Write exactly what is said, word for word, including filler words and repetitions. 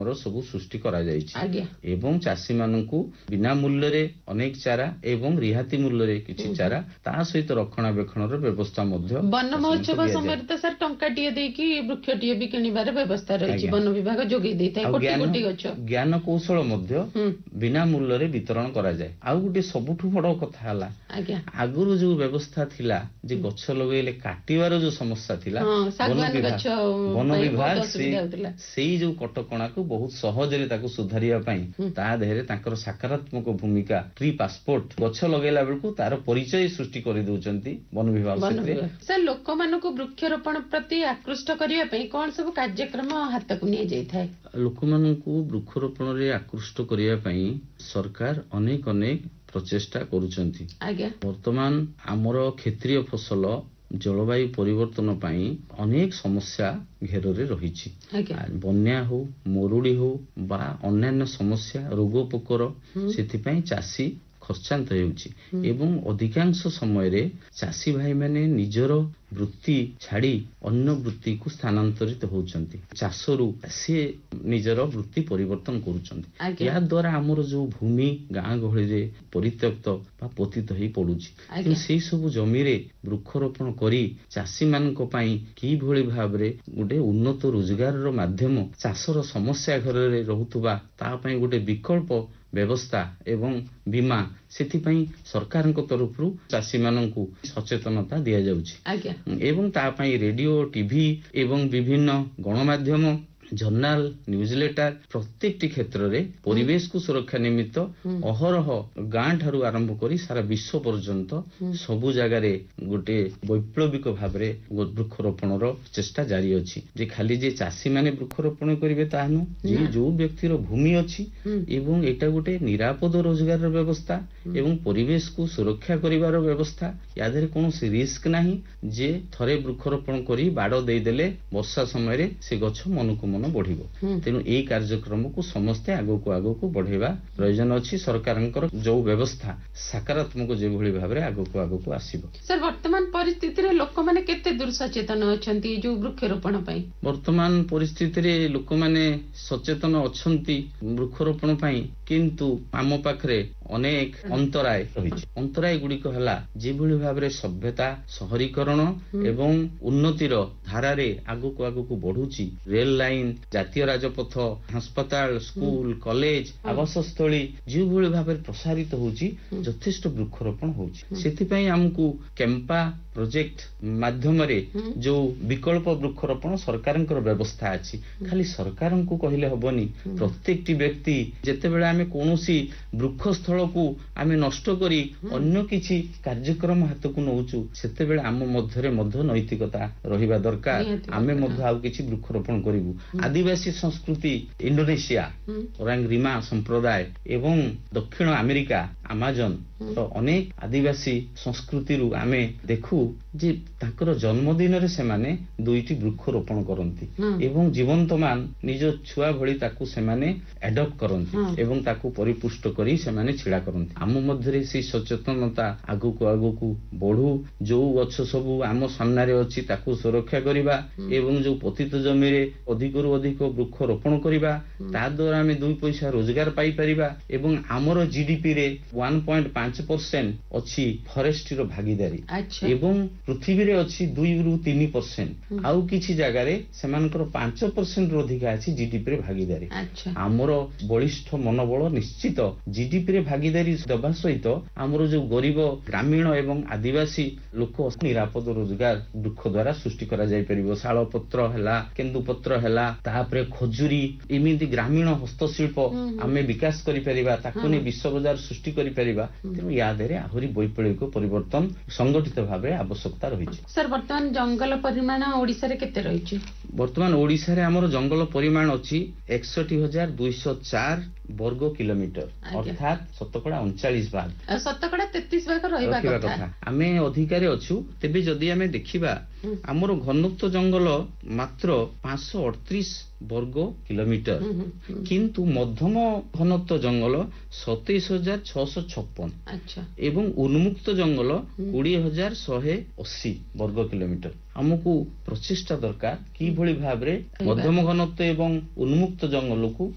ସବୁ ସୃଷ୍ଟି କରାଯାଇଛି ଆଜ୍ଞା ଏବଂ ଚାଷୀ ମାନଙ୍କୁ ବିନା ମୂଲ୍ୟରେ ଅନେକ ଚାରା ଏବଂ ରିହାତି ମୂଲ୍ୟରେ କିଛି ଚାରା ତା ସହିତ ରକ୍ଷଣାବେକ୍ଷଣର ବ୍ୟବସ୍ଥା ମଧ୍ୟ ବନ ମହୋତ୍ସବ ସମୟରେ ତ ସାର୍ ଟଙ୍କାଟିଏ ଦେଇକି ବୃକ୍ଷଟିଏ ବି କିଣିବାର ବ୍ୟବସ୍ଥା ରହିଛି, ବନ ବିଭାଗ ଯୋଗେଇ ଦେଇଥାଏ ଆଉ କୋଟି ଜ୍ଞାନ କୋଟି ଗଛ। ଜ୍ଞାନ କୌଶଳ ମଧ୍ୟ ହୁଁ ବିନା ମୂଲ୍ୟରେ ବିତରଣ କରାଯାଏ। ଆଉ ଗୋଟେ ସବୁଠୁ ବଡ କଥା ହେଲା ଆଜ୍ଞା ଆଗରୁ ଯୋଉ ବ୍ୟବସ୍ଥା ଥିଲା ଯେ ଗଛ ଲଗେଇଲେ କାଟିବାର ଯୋଉ ସମସ୍ୟା ଥିଲା, ହଁ ବନ ଶାଗୁଆନ ବିଭାଗ ଗଛ ବନ ପାଇଁ ବିଭାଗ ବହୁତ ସେଇ ଅସୁବିଧା ହଉଥିଲା। ସେଇ ଯୋଉ କଟକଣାକୁ ବହୁତ ସହଜରେ ତାକୁ ସୁଧାରିବା ପାଇଁ ତା ଦେହରେ ତାଙ୍କର ସକାରାତ୍ମକ ଭୂମିକା ପ୍ରି ପାସପୋର୍ଟ ଗଛ ଲଗେଇଲା ବେଳକୁ ତାର ପରିଚୟ ସୃଷ୍ଟି କରିଦଉଛନ୍ତି ବନ ବିଭାଗ ବନ ସେଥିରେ। ବିଭାଗ ସାର୍ ଲୋକମାନଙ୍କୁ ବୃକ୍ଷରୋପଣ ପ୍ରତି ଆକୃଷ୍ଟ କରିବା ପାଇଁ କଣ ସବୁ କାର୍ଯ୍ୟକ୍ରମ ହାତକୁ ନିଆଯାଇଥାଏ? ଲୋକମାନଙ୍କୁ ବୃକ୍ଷରୋପଣରେ ଆକୃଷ୍ଟ କରିବା ପାଇଁ ସରକାର ଅନେକ ଅନେକ ପ୍ରଚେଷ୍ଟା କରୁଛନ୍ତି। ଆଜ୍ଞା ବର୍ତ୍ତମାନ ଆମର କ୍ଷେତ୍ରୀୟ ଫସଲ ଜଳବାୟୁ ପରିବର୍ତ୍ତନ ପାଇଁ ଅନେକ ସମସ୍ୟା ଘେରରେ ରହିଛି। ଆଜ୍ଞା ବନ୍ୟା ହଉ, ମରୁଡି ହଉ ବା ଅନ୍ୟାନ୍ୟ ସମସ୍ୟା, ରୋଗ ପୋକର, ସେଥିପାଇଁ ଚାଷୀ ଖର୍ଚ୍ଚାନ୍ତ ହେଉଛି ଏବଂ ଅଧିକାଂଶ ସମୟରେ ଚାଷୀ ଭାଇମାନେ ନିଜର ବୃତ୍ତି ଛାଡି ଅନ୍ୟ ବୃତ୍ତିକୁ ସ୍ଥାନାନ୍ତରିତ ହଉଛନ୍ତି। ଚାଷରୁ ସେ ନିଜର ବୃତ୍ତି ପରିବର୍ତ୍ତନ କରୁଛନ୍ତି। ଆଜ୍ଞା ଏହା ଦ୍ୱାରା ଆମର ଯୋଉ ଭୂମି ଗାଁ ଗହଳିରେ ପରିତ୍ୟକ୍ତ ବା ପତିତ ହେଇ ପଡୁଛି, ଆଜ୍ଞା ସେଇ ସବୁ ଜମିରେ ବୃକ୍ଷରୋପଣ କରି ଚାଷୀ ମାନଙ୍କ ପାଇଁ କିଭଳି ଭାବରେ ଗୋଟେ ଉନ୍ନତ ରୋଜଗାରର ମାଧ୍ୟମ, ଚାଷର ସମସ୍ୟା ଘରରେ ରହୁଥିବା ତା ପାଇଁ ଗୋଟେ ବିକଳ୍ପ ବ୍ୟବସ୍ଥା ଏବଂ ବୀମା, ସେଥିପାଇଁ ସରକାରଙ୍କ ତରଫରୁ ଚାଷୀ ମାନଙ୍କୁ ସଚେତନତା ଦିଆଯାଉଛି ଆଜ୍ଞା ଏବଂ ତା ପାଇଁ ରେଡିଓ, ଟିଭି ଏବଂ ବିଭିନ୍ନ ଗଣମାଧ୍ୟମ, ଜର୍ନାଲ, ନ୍ୟୁଜ ଲେଟର ପ୍ରତ୍ୟେକଟି କ୍ଷେତ୍ରରେ ପରିବେଶକୁ ସୁରକ୍ଷା ନିମିତ୍ତ ଅହରହ ଗାଁ ଠାରୁ ଆରମ୍ଭ କରି ସାରା ବିଶ୍ୱ ପର୍ଯ୍ୟନ୍ତ ସବୁ ଜାଗାରେ ଗୋଟେ ବୈପ୍ଳବିକ ଭାବରେ ବୃକ୍ଷରୋପଣର ଚେଷ୍ଟା ଜାରି ଅଛି। ଯେ ଖାଲି ଯେ ଚାଷୀ ମାନେ ବୃକ୍ଷରୋପଣ କରିବେ ତାହା ନୁହଁ, ଯେ ଯୋଉ ବ୍ୟକ୍ତିର ଭୂମି ଅଛି ଏବଂ ଏଇଟା ଗୋଟେ ନିରାପଦ ରୋଜଗାରର ବ୍ୟବସ୍ଥା ଏବଂ ପରିବେଶକୁ ସୁରକ୍ଷା କରିବାର ବ୍ୟବସ୍ଥା, ୟା ଦେହରେ କୌଣସି ରିସ୍କ ନାହିଁ ଯେ ଥରେ ବୃକ୍ଷରୋପଣ କରି ବାଡ଼ ଦେଇଦେଲେ ବର୍ଷା ସମୟରେ ସେ ଗଛ ମନକୁ ମନ ବଢିବ। ତେଣୁ ଏଇ କାର୍ଯ୍ୟକ୍ରମକୁ ସମସ୍ତେ ଆଗକୁ ଆଗକୁ ବଢେଇବା ପ୍ରয়োଜନ ଅଛି। ସରକାରଙ୍କର ଯୋଉ ବ୍ୟବସ୍ଥା ସକାରାତ୍ମକ ଯେଭଳି ଭାବରେ ଆଗକୁ ଆଗକୁ ଆସିବ। ସାର୍ ବର୍ତ୍ତମାନ ପରିସ୍ଥିତିରେ ଲୋକମାନେ କେତେ ଦୂର ସଚେତନ ଅଛନ୍ତି ଯୋଉ ବୃକ୍ଷରୋପଣ ପାଇଁ? ବର୍ତ୍ତମାନ ପରିସ୍ଥିତିରେ ଲୋକମାନେ ସଚେତନ ଅଛନ୍ତି ବୃକ୍ଷରୋପଣ ପାଇଁ, କିନ୍ତୁ ଆମ ପାଖରେ ଅନେକ ଅନ୍ତରାୟ ରହିଛି। ଅନ୍ତରାୟ ଗୁଡିକ ହେଲା ଯେଭଳି ଭାବରେ ସଭ୍ୟତା ସହରୀକରଣ ଏବଂ ଉନ୍ନତିର ଧାରାରେ ଆଗକୁ ଆଗକୁ ବଢୁଛି, ରେଲ ଲାଇନ, ଜାତୀୟ ରାଜପଥ, ହାସ୍ପାତାଳ, ସ୍କୁଲ, କଲେଜ, ଆବାସସ୍ଥଳୀ ଯେଉଁଭଳି ଭାବରେ ପ୍ରସାରିତ ହଉଛି, ଯଥେଷ୍ଟ ବୃକ୍ଷରୋପଣ ହଉଛି। ସେଥିପାଇଁ ଆମକୁ କେମ୍ପା ପ୍ରୋଜେକ୍ଟ ମାଧ୍ୟମରେ ଯୋଉ ବିକଳ୍ପ ବୃକ୍ଷରୋପଣ ସରକାରଙ୍କର ବ୍ୟବସ୍ଥା ଅଛି, ଖାଲି ସରକାରଙ୍କୁ କହିଲେ ହବନି, ପ୍ରତ୍ୟେକଟି ବ୍ୟକ୍ତି ଯେତେବେଳେ ଆମେ କୌଣସି ବୃକ୍ଷସ୍ଥଳକୁ ଆମେ ନଷ୍ଟ କରି ଅନ୍ୟ କିଛି କାର୍ଯ୍ୟକ୍ରମ ହାତକୁ ନଉଛୁ, ସେତେବେଳେ ଆମ ମଧ୍ୟରେ ମଧ୍ୟ ନୈତିକତା ରହିବା ଦରକାର। ଆମେ ମଧ୍ୟ ଆଉ କିଛି ବୃକ୍ଷରୋପଣ କରିବୁ। ଆଦିବାସୀ ସଂସ୍କୃତି, ଇଣ୍ଡୋନେସିଆ, ଓରାଙ୍ଗ ରିମା ସମ୍ପ୍ରଦାୟ ଏବଂ ଦକ୍ଷିଣ ଆମେରିକା, ଆମାଜନ ଅନେକ ଆଦିବାସୀ ସଂସ୍କୃତିରୁ ଆମେ ଦେଖୁ ଯେ ତାଙ୍କର ଜନ୍ମଦିନରେ ସେମାନେ ଦୁଇଟି ବୃକ୍ଷରୋପଣ କରନ୍ତି ଏବଂ ଜୀବନ୍ତମାନ ନିଜ ଛୁଆ ଭଳି ତାକୁ ସେମାନେ ଆଡପ୍ଟ କରନ୍ତି ଏବଂ ତାକୁ ପରିପୁଷ୍ଟ କରି ସେମାନେ ଛିଡା କରନ୍ତି। ଆମ ମଧ୍ୟରେ ସେଇ ସଚେତନତା ଆଗକୁ ଆଗକୁ ବଢୁ। ଯୋଉ ଗଛ ସବୁ ଆମ ସାମ୍ନାରେ ଅଛି ତାକୁ ସୁରକ୍ଷା କରିବା ଏବଂ ଯୋଉ ପତିତ ଜମିରେ ଅଧିକରୁ ଅଧିକ ବୃକ୍ଷ ରୋପଣ କରିବା, ତା ଦ୍ୱାରା ଆମେ ଦୁଇ ପଇସା ରୋଜଗାର ପାଇପାରିବା ଏବଂ ଆମର ଜିଡିପି ରେ ୱାନ୍ ପଏଣ୍ଟ ପାଞ୍ଚ ପରସେଣ୍ଟ ଅଛି ଫରେଷ୍ଟ୍ରିର ଭାଗିଦାରୀ ଏବଂ ପୃଥିବୀରେ ଅଛି ଦୁଇରୁ ତିନି ପରସେଣ୍ଟ। ଆଉ କିଛି ଜାଗାରେ ସେମାନଙ୍କର ପାଞ୍ଚ ପରସେଣ୍ଟ ରୁ ଅଧିକା ଅଛି ଜିଡିପିରେ ଭାଗିଦାରୀ। ଆମର ବଳିଷ୍ଠ ମନୋବଳ ନିଶ୍ଚିତ ଜିଡିପିରେ ଭାଗିଦାରୀ ଦେବା ସହିତ ଆମର ଯୋଉ ଗରିବ ଗ୍ରାମୀଣ ଏବଂ ଆଦିବାସୀ ଲୋକ ନିରାପଦ ରୋଜଗାର ବୃକ୍ଷ ଦ୍ୱାରା ସୃଷ୍ଟି କରାଯାଇ ପାରିବ। ଶାଳ ପତ୍ର ହେଲା, କେନ୍ଦୁପତ୍ର ହେଲା, ତାପରେ ଖଜୁରୀ, ଏମିତି ଗ୍ରାମୀଣ ହସ୍ତଶିଳ୍ପ ଆମେ ବିକାଶ କରିପାରିବା, ତାକୁ ନେଇ ବିଶ୍ୱ ବଜାର ସୃଷ୍ଟି କରିପାରିବା। ତେଣୁ ୟା ଦେହରେ ଆହୁରି ବୈପ୍ଳବିକ ପରିବର୍ତ୍ତନ ସଂଗଠିତ ଭାବେ ଆବଶ୍ୟକତା ରହିଛି। ସାର୍ ବର୍ତ୍ତମାନ ଜଙ୍ଗଲ ପରିମାଣ ଓଡିଶାରେ କେତେ ରହିଛି? ବର୍ତ୍ତମାନ ଓଡିଶାରେ ଆମର ଜଙ୍ଗଲ ପରିମାଣ ଅଛି ଏକଷଠି ହଜାର ଦୁଇଶହ ଚାରି ବର୍ଗ କିଲୋମିଟର, ଅର୍ଥାତ୍ ଶତକଡା ଅଣଚାଳିଶ ଭାଗ। ଶତକଡା ତେତିଶ ଭାଗ ରହିବା କଥା। ଆମେ ଅଧିକାରେ ଅଛୁ। ତେବେ ଯଦି ଆମେ ଦେଖିବା ଆମର ଘନତ୍ୱ ଜଙ୍ଗଲ ମାତ୍ର ପାଞ୍ଚଶହ ଅଠତିରିଶ ବର୍ଗ କିଲୋମିଟର, କିନ୍ତୁ ମଧ୍ୟମ ଘନତ୍ୱ ଜଙ୍ଗଲ ସତେଇଶ ହଜାର ଛଅଶହ ଛପନ ଏବଂ ଉନ୍ମୁକ୍ତ ଜଙ୍ଗଲ କୋଡିଏ ହଜାର ଶହେ ଅଶୀ ବର୍ଗ କିଲୋମିଟର। ଆମକୁ ପ୍ରଚେଷ୍ଟା ଦରକାର କିଭଳି ଭାବରେ ମଧ୍ୟମ ଘନତ୍ୱ ଏବଂ ଉନ୍ମୁକ୍ତ ଜଙ୍ଗଲକୁ